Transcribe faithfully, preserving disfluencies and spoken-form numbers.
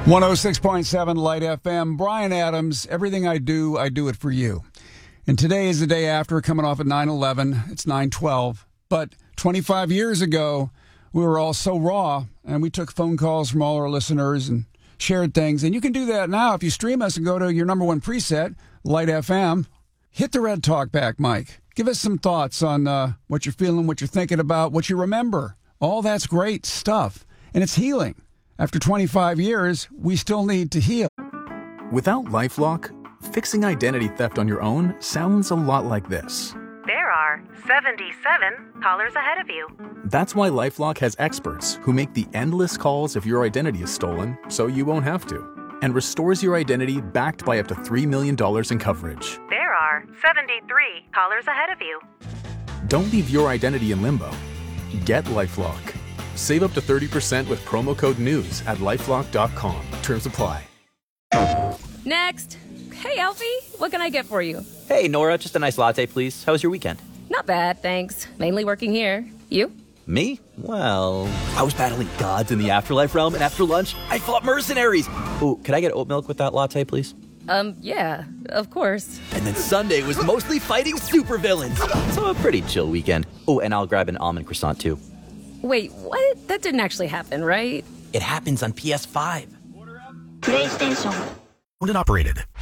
one oh six point seven Light F M. Brian Adams, everything I do, I do it for you. And today is the day after, coming off at nine eleven. It's nine twelve. But twenty-five years ago, we were all so raw, and we took phone calls from all our listeners and shared things. And you can do that now if you stream us and go to your number one preset, Light F M. Hit the red talk back, Mike. Give us some thoughts on uh, what you're feeling, what you're thinking about, what you remember. All that's great stuff. And it's healing. After twenty-five years, we still need to heal. Without LifeLock, fixing identity theft on your own sounds a lot like this. There are seventy-seven callers ahead of you. That's why LifeLock has experts who make the endless calls if your identity is stolen, so you won't have to, and restores your identity backed by up to three million dollars in coverage. There are seventy-three callers ahead of you. Don't leave your identity in limbo. Get LifeLock. Save up to thirty percent with promo code NEWS at lifelock dot com. Terms apply. Next. Hey, Alfie. What can I get for you? Hey, Nora. Just a nice latte, please. How was your weekend? Not bad, thanks. Mainly working here. You? Me? Well, I was battling gods in the afterlife realm, and after lunch, I fought mercenaries. Ooh, can I get oat milk with that latte, please? Um, yeah, of course. And then Sunday was mostly fighting supervillains. So a pretty chill weekend. Oh, and I'll grab an almond croissant, too. Wait, what? That didn't actually happen, right? It happens on P S five. PlayStation. Owned and operated